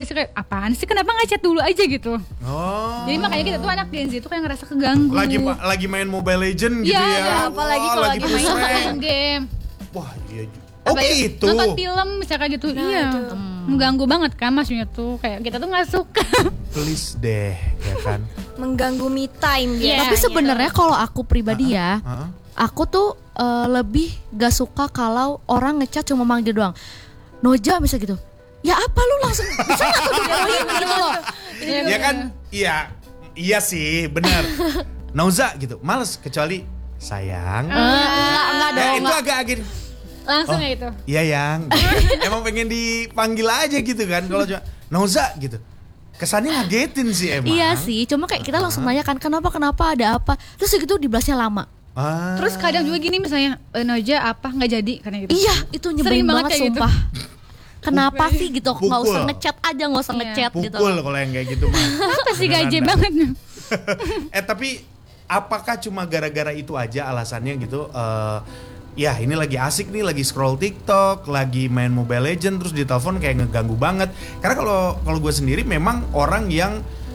sih kayak apaan sih, kenapa nggak chat dulu aja gitu. Jadi makanya kita tuh anak Gen Z tuh kayak ngerasa keganggu. Lagi main Mobile Legend gitu ya. Apalagi kalau lagi main game. Wah iya. Gitu. Nonton film misalkan gitu. Mengganggu banget kan maksudnya tuh, kayak kita tuh nggak suka. Please deh, ya kan. Mengganggu me time dia. Tapi sebenarnya kalau aku pribadi ya, aku tuh lebih gak suka kalau orang ngechat cuma manggil doang. Noja bisa gitu. Ya apa lu langsung bisa gak tuh diawain gitu loh. Ya kan, iya sih, benar. Nauza gitu, males kecuali sayang. Enggak dong. Itu agak Langsung ya itu. Iya yang, emang pengen dipanggil aja gitu kan. Kalau cuma Nauza gitu, kesannya ngagetin sih emang. Iya sih, cuma kayak kita langsung nanya kan kenapa ada apa. Terus gitu dibalasnya lama. Terus kadang juga gini misalnya Noja apa nggak jadi karena gitu. Iya, itu nyebelin banget sumpah. Gitu. Kenapa sih gitu? Nggak usah ngechat aja, nggak usah ngechat gitu. Pukul kalau yang kayak gitu mah. Apa sih gaje banget. Tapi apakah cuma gara-gara itu aja alasannya gitu? Ya ini lagi asik nih, lagi scroll TikTok, lagi main Mobile Legend, terus ditelepon kayak ngeganggu banget. Karena kalau gue sendiri memang orang yang